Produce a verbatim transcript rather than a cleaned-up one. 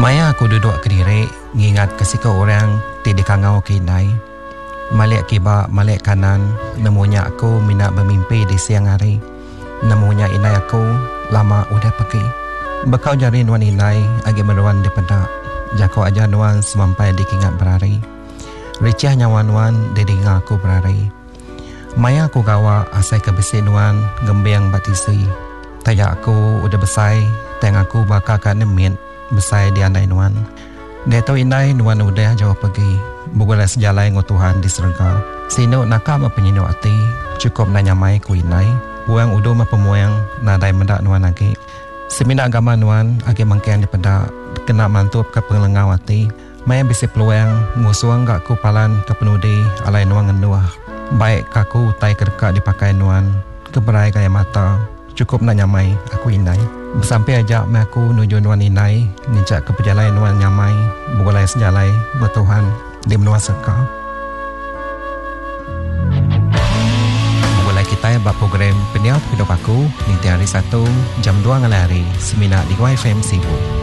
Maya aku duduk kediri, ngingat kesika orang tidak kangau kinai. Malik kiba, malik kanan, nemunya aku minat bermimpi di siang hari. Nemunya inai aku lama udah pergi. Bekau jari nuan inai agi meruan di pedak. Jako aja nuan semampai dikingat berari. Ricah nyawa nuan dedinga aku berari. Maya aku gawa asai kebesi nuan gembiang batisi. Tayak aku udah besai, teng aku bakal kan nemit besai di andai nuan. Dia tahu inai nuan udah jauh pergi. Bugulah sejalai ngu Tuhan di surga. Sino nakam penyino ati, cukup nanyamai ku inai. Buang udo mapemuang nadai mendak nuan lagi. Semina agama nuan agi mangkian di pedak, kena mantup ke pengelengau ati. Maya bisi peluang ngusuang gak ku palan ke penudi alai nuan ngenuah. Baik kaku tai kerka dipakai nuan, keberai kaya mata. Cukup nanyamai aku inai. Sampai ajak me aku nuju nuan inai, nincak ke perjalanan nuan nyamai, bukulai sejalai bertuhan di menua serka. Bukulai kita bak program Peniap Hidup Aku, ninti hari satu, jam dua ngalari, semina di Y F M Sibuk.